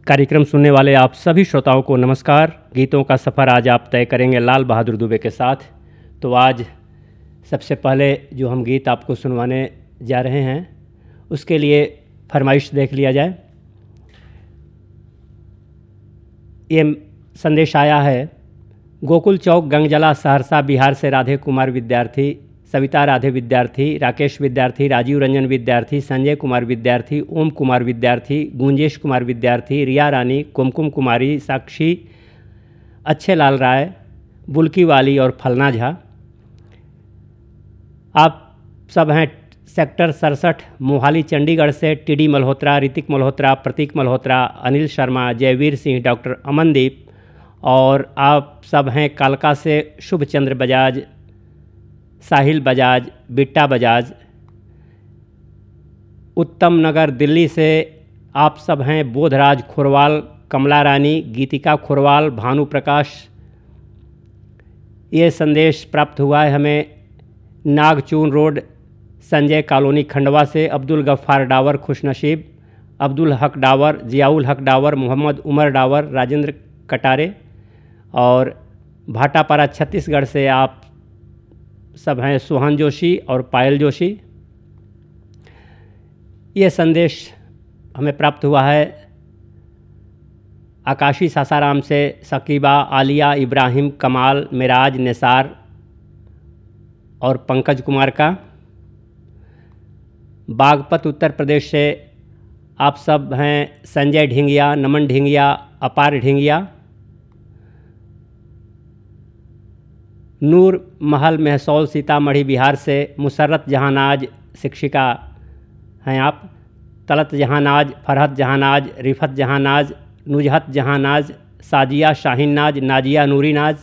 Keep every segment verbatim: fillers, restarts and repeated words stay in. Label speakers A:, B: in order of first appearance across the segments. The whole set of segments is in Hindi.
A: कार्यक्रम सुनने वाले आप सभी श्रोताओं को नमस्कार। गीतों का सफ़र आज आप तय करेंगे लाल बहादुर दुबे के साथ। तो आज सबसे पहले जो हम गीत आपको सुनवाने जा रहे हैं उसके लिए फरमाइश देख लिया जाए। ये संदेश आया है गोकुल चौक गंगजला सहरसा बिहार से राधे कुमार विद्यार्थी, सविता राधे विद्यार्थी, राकेश विद्यार्थी, राजीव रंजन विद्यार्थी, संजय कुमार विद्यार्थी, ओम कुमार विद्यार्थी, गुंजेश कुमार विद्यार्थी, रिया रानी, कुमकुम कुमारी, साक्षी, अच्छे लाल राय, बुल्की वाली और फलना झा। आप सब हैं सेक्टर सड़सठ मोहाली चंडीगढ़ से टीडी मल्होत्रा, ऋतिक मल्होत्रा, प्रतीक मल्होत्रा, अनिल शर्मा, जयवीर सिंह, डॉक्टर अमनदीप। और आप सब हैं कालका से शुभ चंद्र बजाज, साहिल बजाज, बिट्टा बजाज। उत्तम नगर दिल्ली से आप सब हैं बोधराज खुरवाल, कमला रानी, गीतिका खुरवाल, भानु प्रकाश। ये संदेश प्राप्त हुआ है हमें नागचून रोड संजय कॉलोनी खंडवा से अब्दुल गफ्फार डावर खुशनसीब, अब्दुल हक डावर, जियाउल हक डावर, मोहम्मद उमर डावर, राजेंद्र कटारे। और भाटापारा छत्तीसगढ़ से आप सब हैं सोहन जोशी और पायल जोशी। ये संदेश हमें प्राप्त हुआ है आकाशी सासाराम से सकीबा, आलिया, इब्राहिम, कमाल, मिराज, निसार और पंकज कुमार का। बागपत उत्तर प्रदेश से आप सब हैं संजय ढिंगिया, नमन ढिंगिया, अपार ढिंगिया। नूर महल महसौल सीतामढ़ी बिहार से मुसर्रत जहानाज शिक्षिका हैं आप। तलत जहानाज, फरहत जहानाज, रिफत जहानाज, नुजहत जहानाज, साजिया शाहीन नाज, नाजिया नूरी नाज।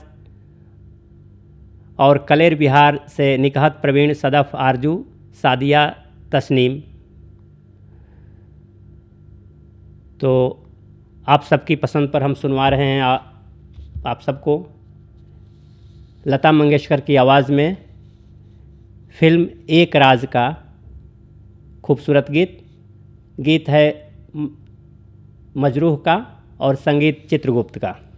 A: और कलेर बिहार से निकहत प्रवीण, सदफ़ आरजू, सादिया तस्नीम। तो आप सबकी पसंद पर हम सुनवा रहे हैं आ, आप सबको लता मंगेशकर की आवाज़ में फिल्म एक राज का खूबसूरत गीत। गीत है मजरूह का और संगीत चित्रगुप्त का।